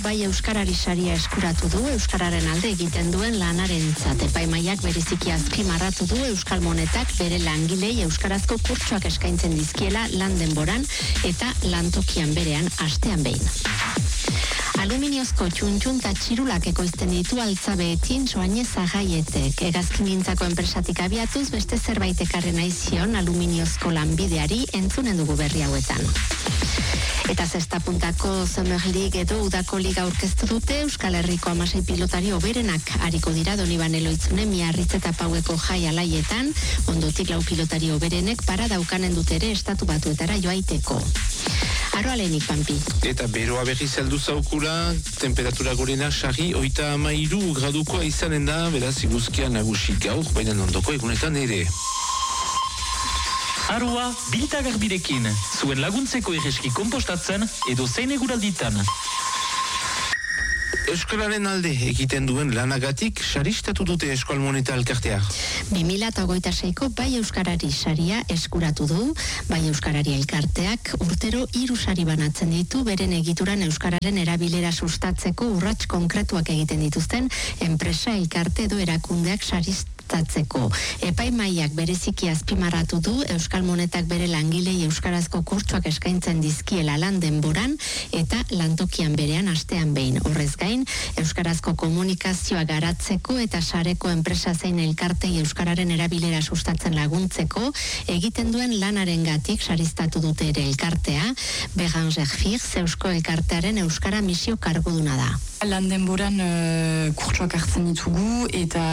Bai Euskarari saria eskuratu du, Euskararen alde egiten duen lanarentzat. Epaimaiak bereziki azpimarratu du Euskal Monetak bere langilei euskarazko kurtsoak eskaintzen dizkiela lan denboran eta lantokian berean astean behin. Aluminiozko txuntxunta txirulak ekoizten ditu altzabeetin Soaine Zagaietek. Hegazkingintzako enpresatik abiatuz beste zerbait ekarri nahi zion aluminiozko lanbideari entzunen dugu berri hauetan. Eta zestapuntako Summer League edo udako liga aurkeztu dute Euskal Herriko 16 pilotari hoberenak ariko dira Donibane Loitzune Miarritz eta Paueko jai alaietan, ondotik 4 pilotari hoberenek para daukanen dut ere estatu batuetara joaiteko. Aroalenik, Pampi. Eta beroa berriz heldu zaukula, temperatura gorena sarri 33 gradukoa izanen da, beraz iguzkia nagusi gaur, baina ondoko egunetan ere. Arua, bilta garbirekin, zuen laguntzeko irreski kompostatzen edo zein eguralditan. Euskararen alde egiten duen lanagatik saristatu dute Euskal Moneta elkartea. 2026ko Bai Euskarari saria eskuratu du. Bai Euskarari elkarteak urtero 3 sari banatzen ditu beren egituran euskararen erabilera sustatzeko urrats konkretuak egiten dituzten enpresa, elkarte edo erakundeak saristatzeko. Epaimaiak bereziki azpimarratu du Euskal Monetak bere langilei euskarazko kurtsoak eskaintzen dizkiela lan denboran eta lantokian berean astean behin. Horrez gain, euskarazko komunikazioa garatzeko eta sareko enpresa zein elkartei euskararen erabilera sustatzen laguntzeko egiten duen lanarengatik saristatu dute ere elkartea. Beranger Firz, Eusko elkartearen euskara misio karguduna da. Lan denboran kurtsoak hartzen ditugu eta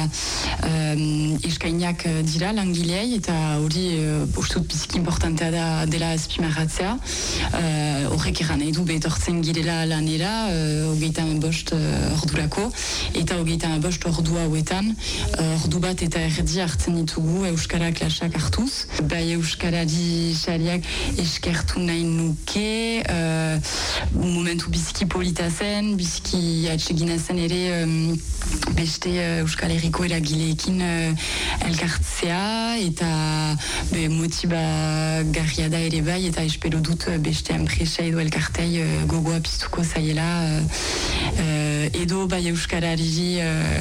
eskainak dira langileei eta hori ustut biziki importantea dela azpimarratzea. Horrek eran nahi du betortzen girela lanera 25 ordurako eta 25 ordu hauetan ordu bat eta erdi hartzen ditugu euskara klasak hartuz. Bai euskarari sariak eskertu nahi nuke momentu biziki polita zen, biziki atsegina zen ere beste Euskal Herriko eragileekin elkartzea eta motibagarria da ere bai eta espero dut beste enpresa edo elkartei gogoa piztuko zaiela edo bai euskarari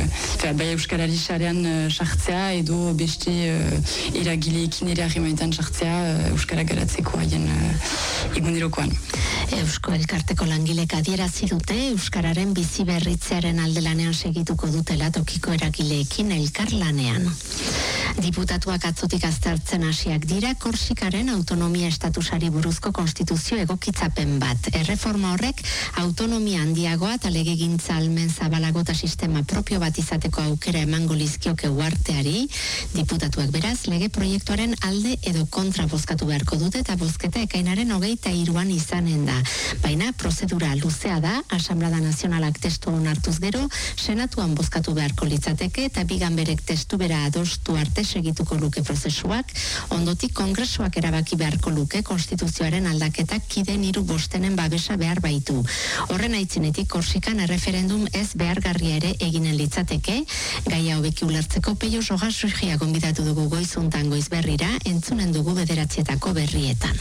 sarean sartzea edo beste eragileekin ere harremanetan sartzea euskara garatzeko haien egunerokoan. Eusko elkarteko langilek adierazi dute euskararen bizi berritzearen alde lanean segituko dutela tokiko eragileekin elkarlanean. Diputatuak atzotik aztertzen hasiak dira Korsikaren autonomia estatusari buruzko konstituzio egokitzapen bat. Erreforma horrek autonomia handiagoa eta legegintza ahalmen zabalago eta sistema propio bat izateko aukera emango lizkioke uarteari. Diputatuak beraz lege proiektuaren alde edo kontra bozkatu beharko dute eta bozketa ekainaren 23an izanen da. Baina prozedura luzea da, Asamblada Nazionalak testu onartuz gero, Senatuan bozkatu beharko litzateke eta biganberek testu bera adostu arte segituko luke prozesuak, ondotik Kongresuak erabaki beharko luke konstituzioaren aldaketak kideen 3/5 babesa behar baitu. Horren aitzinetik Korsikan erreferendum ez behargarria ere eginen litzateke, gaia hobeki ulertzeko Peio Sogasrugia gonbidatu dugu goizuntan goizberrira, entzunen dugu 9:00 berrietan.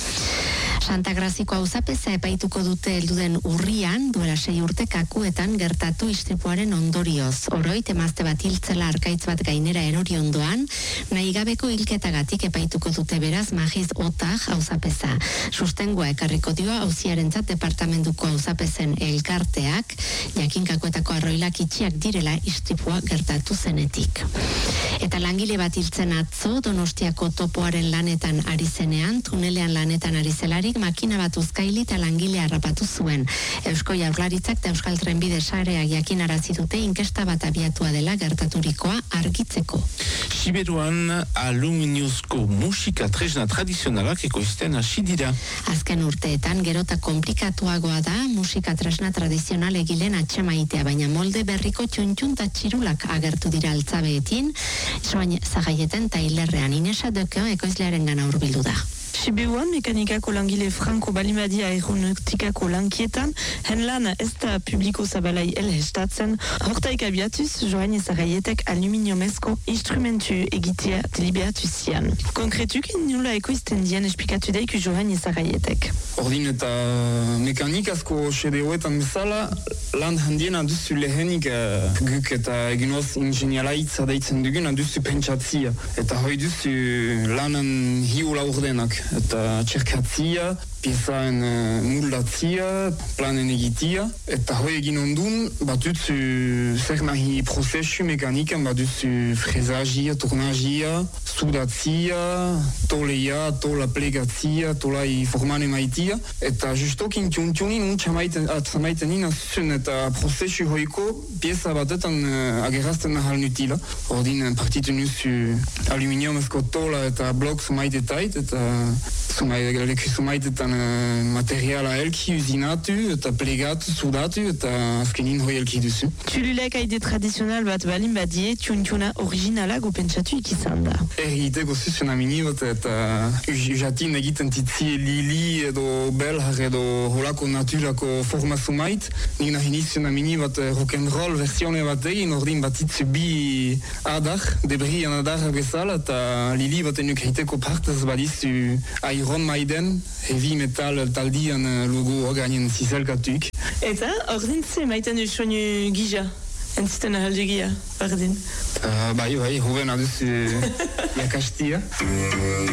Santa Graziko auzapeza epaituko dute helduden urrian, duela 6 urte Kakuetan gertatu istripuaren ondorioz. Oroit emazte bat hiltzela arkaitz bat gainera erori ondoan, nahigabeko hilketagatik epaituko dute beraz Magiz Otak auzapeza. Sustengua ekarriko dio auziarentzat departamentuko auzapezen elkarteak, jakin Kakuetako arroilak itxiak direla istripua gertatu zenetik. Eta langile bat hiltzen atzo, Donostiako topoaren lanetan ari zenean, tunelean lanetan ari zelarik, makina bat uzkaili eta langile harrapatu zuen. Eusko Jaurlaritzak eta Euskal Trenbide sareak jakinarazi dute inkesta bat abiatua dela gertaturikoa argitzeko. Siberuan aluminiozko musika tresna tradizionalak ekoizten hasi dira. Azken urteetan gerota komplikatuagoa da musika tresna tradizional egilen atxemaitea, baina molde berriko txuntxunta txirulak agertu dira altzabeetin, Soaine Zagaietan eta Hilerrean. Inesa Dökeo ekoizlearen gana hurbildu da. CBUan mekanikako langile Franco Balimadia aeronautikako lankietan, hen lan ez da publiko zabalai elhestatzen, hortaik abiatuz Johan Ezarraietek aluminiumezko instrumentu egitea deliberatu zian. Konkretuki nula ekoizten dian esplikatu daiku Johan Ezarraietek. Ordin eta mekanikazko CBUetan bezala, lan handiena duzu lehenik guk eta eginoz ingenialaitza deitzen dugun duzu pentsatzia. Eta hoi duzu lanan hiu laurdenak. Eta txerkatzia, piezaen muldatzia, planen egitia. Eta hoi egin ondun, batutzu zer nahi prozesu mekanikan, batutzu frezazia, tornazia, sudatzia, toleia, tola plegatzia, tolai forman emaitia. Eta justokin tiontionin atzamaiten azuzun eta prozesu hoiko pieza batetan agerazten nahal nutila. Ordin partitu nuzu aluminiumezko tola eta blok sumaitetait eta sumaitetan materiala elki usinatu eta plegatu, sudatu eta azkenin hoi elki duzu. Txululek aide tradizional bat balin badie, tiontiona originala gopentsatu ikizan da. Egiteko zuzena mini bat eta jatin egiten titzi lili edo belhar edo holako naturako forma sumait. Nik nahi nizuna mini bat rock'n'roll versione bat egin, ordin bat itzu bi adar, debrian adar bezala eta lili bat enuk egiteko partez badizu Iron Maiden, heavy metal taldian logo gainen zizelkatuk. Eta, ordin ze maiten du soinu gija, entziten ahaldugia, ordin. Bai, hoben aduzu jakastia.